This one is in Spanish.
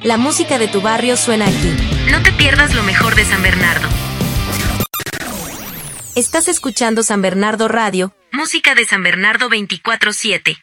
La música de tu barrio suena aquí. No te pierdas lo mejor de San Bernardo. Estás escuchando San Bernardo Radio, música de San Bernardo 24/7.